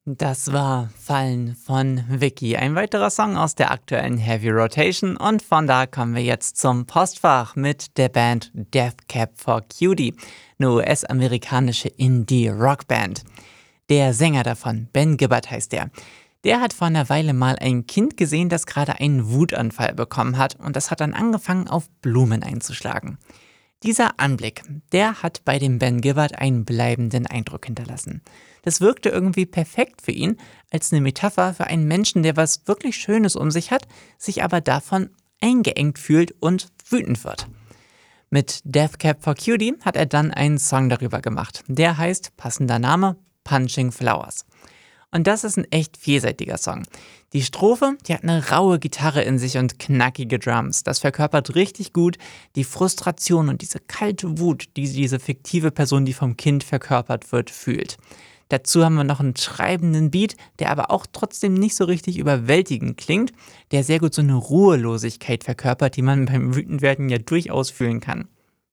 Das war Fallen von Vicky, ein weiterer Song aus der aktuellen Heavy Rotation, und von da kommen wir jetzt zum Postfach mit der Band Death Cab for Cutie, eine US-amerikanische Indie-Rockband. Der Sänger davon, Ben Gibbard heißt der hat vor einer Weile mal ein Kind gesehen, das gerade einen Wutanfall bekommen hat, und das hat dann angefangen, auf Blumen einzuschlagen. Dieser Anblick, der hat bei dem Ben Gibbard einen bleibenden Eindruck hinterlassen. Das wirkte irgendwie perfekt für ihn, als eine Metapher für einen Menschen, der was wirklich Schönes um sich hat, sich aber davon eingeengt fühlt und wütend wird. Mit Death Cab for Cutie hat er dann einen Song darüber gemacht. Der heißt, passender Name, Punching Flowers. Und das ist ein echt vielseitiger Song. Die Strophe, die hat eine raue Gitarre in sich und knackige Drums. Das verkörpert richtig gut die Frustration und diese kalte Wut, die diese fiktive Person, die vom Kind verkörpert wird, fühlt. Dazu haben wir noch einen schreibenden Beat, der aber auch trotzdem nicht so richtig überwältigend klingt, der sehr gut so eine Ruhelosigkeit verkörpert, die man beim Wütendwerden ja durchaus fühlen kann.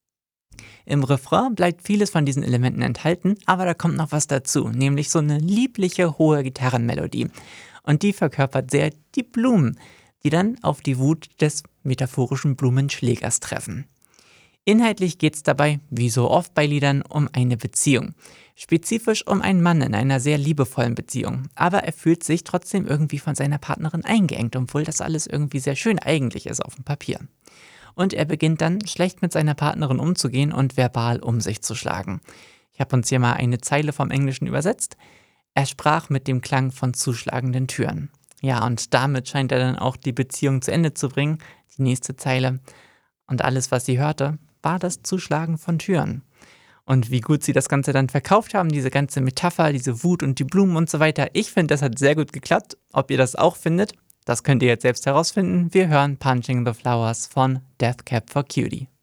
Im Refrain bleibt vieles von diesen Elementen enthalten, aber da kommt noch was dazu, nämlich so eine liebliche hohe Gitarrenmelodie. Und die verkörpert sehr die Blumen, die dann auf die Wut des metaphorischen Blumenschlägers treffen. Inhaltlich geht es dabei, wie so oft bei Liedern, um eine Beziehung. Spezifisch um einen Mann in einer sehr liebevollen Beziehung. Aber er fühlt sich trotzdem irgendwie von seiner Partnerin eingeengt, obwohl das alles irgendwie sehr schön eigentlich ist auf dem Papier. Und er beginnt dann schlecht mit seiner Partnerin umzugehen und verbal um sich zu schlagen. Ich habe uns hier mal eine Zeile vom Englischen übersetzt. Er sprach mit dem Klang von zuschlagenden Türen. Ja, und damit scheint er dann auch die Beziehung zu Ende zu bringen. Die nächste Zeile. Und alles, was sie hörte, war das Zuschlagen von Türen. Und wie gut sie das Ganze dann verkauft haben, diese ganze Metapher, diese Wut und die Blumen und so weiter. Ich finde, das hat sehr gut geklappt. Ob ihr das auch findet, das könnt ihr jetzt selbst herausfinden. Wir hören Punching the Flowers von Death Cab for Cutie.